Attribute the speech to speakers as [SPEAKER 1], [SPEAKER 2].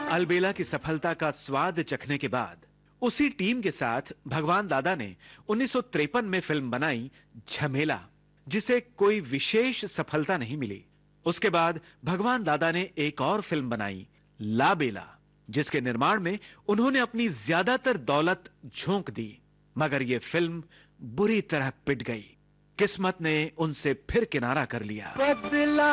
[SPEAKER 1] अलबेला की सफलता का स्वाद चखने के बाद उसी टीम के साथ भगवान दादा ने 1953 में फिल्म बनाई झमेला, जिसे कोई विशेष सफलता नहीं मिली। उसके बाद भगवान दादा ने एक और फिल्म बनाई लाबेला, जिसके निर्माण में उन्होंने अपनी ज्यादातर दौलत झोंक दी, मगर यह फिल्म बुरी तरह पिट गई। किस्मत ने उनसे फिर किनारा कर लिया। बदला